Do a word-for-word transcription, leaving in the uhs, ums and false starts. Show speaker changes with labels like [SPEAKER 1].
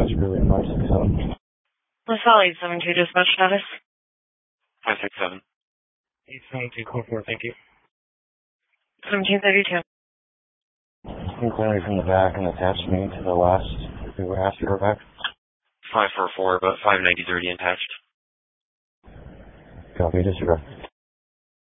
[SPEAKER 1] That's really five six seven.
[SPEAKER 2] LaSalle eight seven two, dispatch status.
[SPEAKER 3] five six seven.
[SPEAKER 4] eight seven two, core four, thank you.
[SPEAKER 2] seventeen thirty-two.
[SPEAKER 1] Inquiry from the back and attached me to the last. We were asked to go back.
[SPEAKER 3] five four four, but five ninety is already attached.
[SPEAKER 1] Copy, disregard.